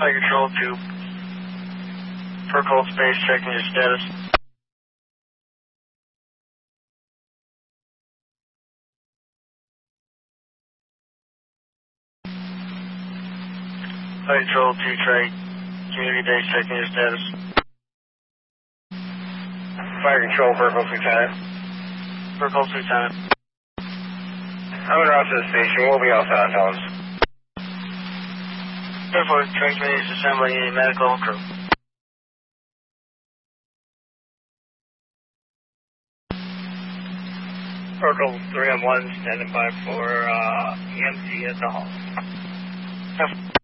Flight Control to Percold Space, checking your status. Flight Control to Trade, Community Base, checking your status. Fire Control, Percold Lieutenant. Percold Lieutenant. I'm en route to the station. We'll be outside on tones. Therefore, train committee is assembling a medical crew. Percold 3 on 1, standing by for EMT at the hall. Yes.